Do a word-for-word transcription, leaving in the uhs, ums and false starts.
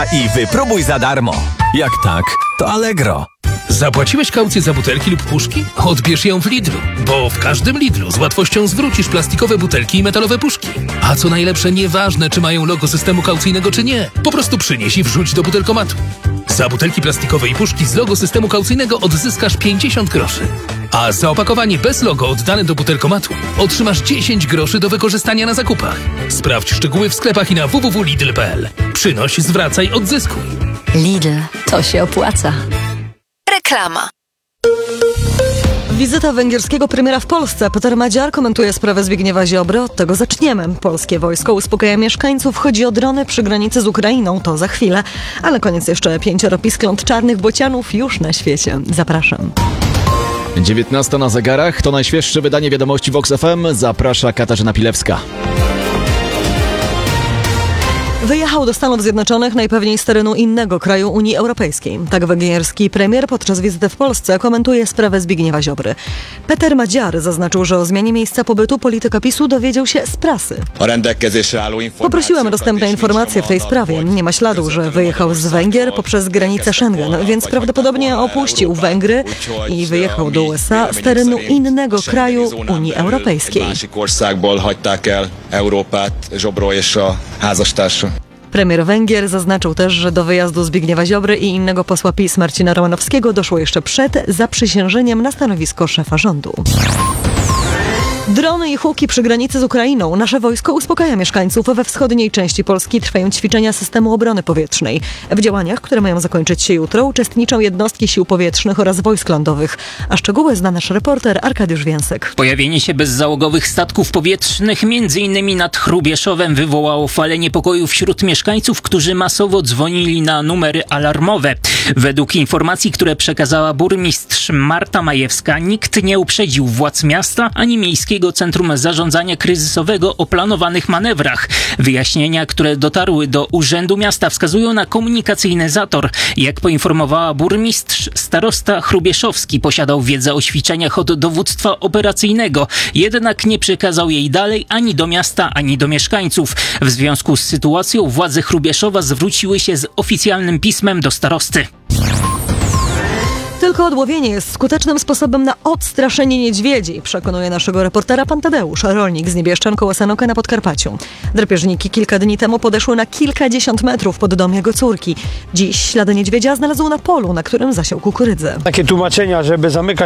I wypróbuj za darmo. Jak tak, to Allegro. Zapłaciłeś kaucję za butelki lub puszki? Odbierz ją w Lidlu, bo w każdym Lidlu z łatwością zwrócisz plastikowe butelki i metalowe puszki. A co najlepsze, nieważne czy mają logo systemu kaucyjnego czy nie, po prostu przynieś i wrzuć do butelkomatu. Za butelki plastikowe i puszki z logo systemu kaucyjnego odzyskasz pięćdziesiąt groszy. A za opakowanie bez logo oddane do butelkomatu otrzymasz dziesięć groszy do wykorzystania na zakupach. Sprawdź szczegóły w sklepach i na w w w kropka lidl kropka p l. Przynoś, zwracaj, odzyskuj. Lidl, to się opłaca. Reklama. Wizyta węgierskiego premiera w Polsce. Peter Madziar komentuje sprawę Zbigniewa Ziobry. Od tego zaczniemy. Polskie wojsko uspokaja mieszkańców. Chodzi o drony przy granicy z Ukrainą. To za chwilę. Ale koniec jeszcze pięcioro piskląt czarnych bocianów już na świecie. Zapraszam. dziewiętnasta na zegarach. To najświeższe wydanie wiadomości Vox F M. Zaprasza Katarzyna Pilewska. Wyjechał do Stanów Zjednoczonych najpewniej z terenu innego kraju Unii Europejskiej. Tak węgierski premier podczas wizyty w Polsce komentuje sprawę Zbigniewa Ziobry. Peter Madziar zaznaczył, że o zmianie miejsca pobytu polityka PiSu dowiedział się z prasy. Poprosiłem o dostępne informacje w tej sprawie. Nie ma śladu, że wyjechał z Węgier poprzez granicę Schengen, więc prawdopodobnie opuścił Węgry i wyjechał do U S A z terenu innego kraju Unii Europejskiej. Premier Węgier zaznaczył też, że do wyjazdu Zbigniewa Ziobry i innego posła PiS Marcina Romanowskiego doszło jeszcze przed zaprzysiężeniem na stanowisko szefa rządu. Drony i huki przy granicy z Ukrainą. Nasze wojsko uspokaja mieszkańców. We wschodniej części Polski trwają ćwiczenia systemu obrony powietrznej. W działaniach, które mają zakończyć się jutro, uczestniczą jednostki sił powietrznych oraz wojsk lądowych. A szczegóły zna nasz reporter Arkadiusz Więsek. Pojawienie się bezzałogowych statków powietrznych między innymi nad Hrubieszowem wywołało falę niepokoju wśród mieszkańców, którzy masowo dzwonili na numery alarmowe. Według informacji, które przekazała burmistrz Marta Majewska, nikt nie uprzedził władz miasta ani miejskiego Centrum Zarządzania Kryzysowego o planowanych manewrach. Wyjaśnienia, które dotarły do Urzędu Miasta, wskazują na komunikacyjny zator. Jak poinformowała burmistrz, starosta Hrubieszowski posiadał wiedzę o ćwiczeniach od dowództwa operacyjnego, jednak nie przekazał jej dalej ani do miasta, ani do mieszkańców. W związku z sytuacją władze Hrubieszowa zwróciły się z oficjalnym pismem do starosty. Tylko odłowienie jest skutecznym sposobem na odstraszenie niedźwiedzi, przekonuje naszego reportera pan Tadeusz, rolnik z Niebieszczan koło Sanoka na Podkarpaciu. Drapieżniki kilka dni temu podeszły na kilkadziesiąt metrów pod dom jego córki. Dziś ślady niedźwiedzia znalazł na polu, na którym zasiał kukurydzę. Takie tłumaczenia, żeby zamykać